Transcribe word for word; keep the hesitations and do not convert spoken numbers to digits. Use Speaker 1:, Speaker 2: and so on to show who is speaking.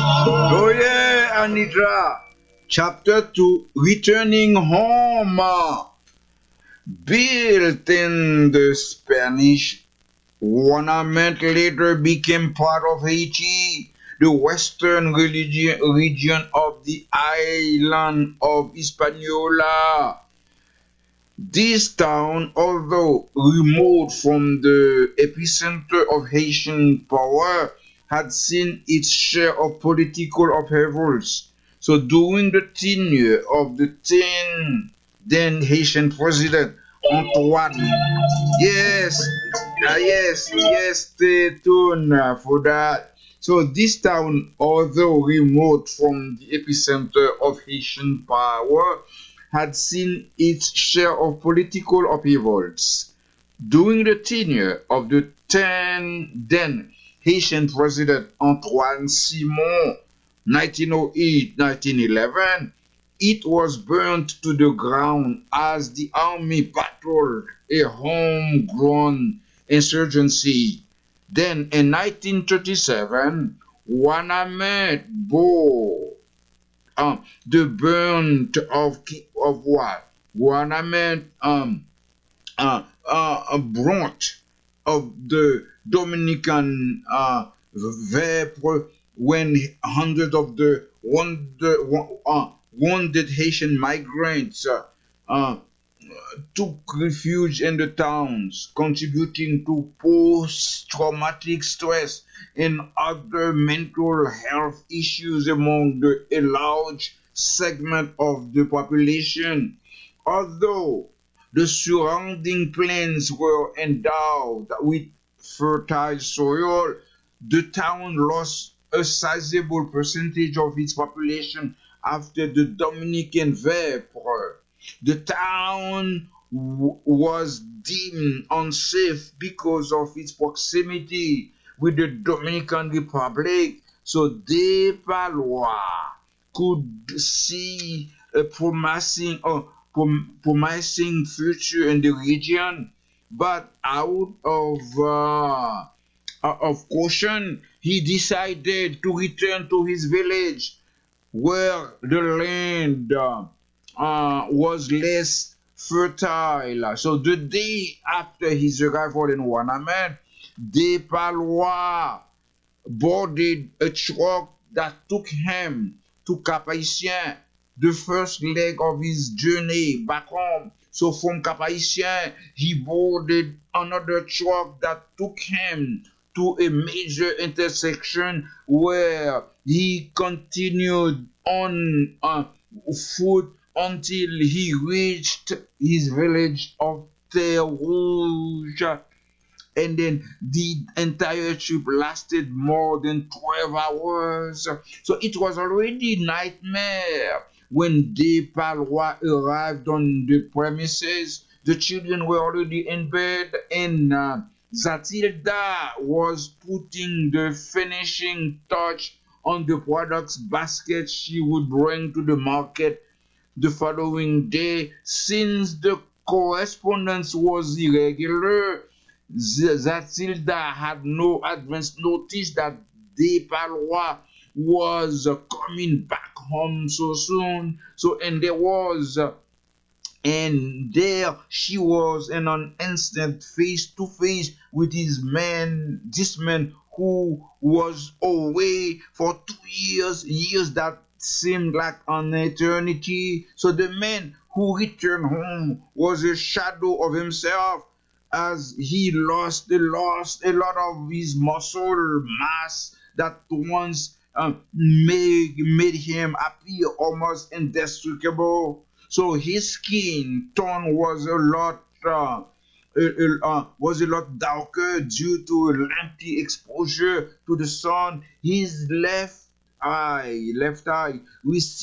Speaker 1: Oh yeah, Anitra. Chapter two, Returning Home. Built in the Spanish Guanamant later became part of Haiti, the western religion, region of the island of Hispaniola. This town, although remote from the epicenter of Haitian power, had seen its share of political upheavals. So during the tenure of the ten then Haitian president Antoine, yes, ah, yes, yes, stay tuned uh, for that. So this town, although remote from the epicenter of Haitian power, had seen its share of political upheavals. During the tenure of the ten then Haitian president Antoine Simon, nineteen oh eight to nineteen eleven, it was burnt to the ground as the army battled a homegrown insurgency. Then in nineteen thirty-seven, Wanamet bore um, the burnt of of what? Wanamet um, uh, uh, brought of the Dominican uh, vapor when hundreds of the wounded, uh, wounded Haitian migrants uh, uh, took refuge in the towns, contributing to post-traumatic stress and other mental health issues among the, a large segment of the population. Although the surrounding plains were endowed with fertile soil, the town lost a sizable percentage of its population after the Dominican vapor. The town w- was deemed unsafe because of its proximity with the Dominican Republic. So De Palois could see a promising, uh, prom- promising future in the region, but out of uh, uh, of caution, he decided to return to his village where the land uh, uh, was less fertile. So the day after his arrival in Wanamet, De Palois boarded a truck that took him to Cap Haitien, the first leg of his journey back home. So from Cap Haitien, he boarded another truck that took him to a major intersection where he continued on uh, foot until he reached his village of Terre Rouge. And then the entire trip lasted more than twelve hours. So it was already nightmare when De Palois arrived on the premises. The children were already in bed, and uh, Zatilda was putting the finishing touch on the products basket she would bring to the market the following day. Since the correspondence was irregular, Zatilda had no advance notice that De Palois was uh, coming back home so soon. So, and there was, uh, and there she was in an instant face to face with his man, this man who was away for two years, years that seemed like an eternity. So the man who returned home was a shadow of himself, as he lost, he lost a lot of his muscle mass that once uh, made, made him appear almost indestructible. So his skin tone was a lot uh, uh, uh, was a lot darker due to lengthy exposure to the sun. His left eye, left eye, received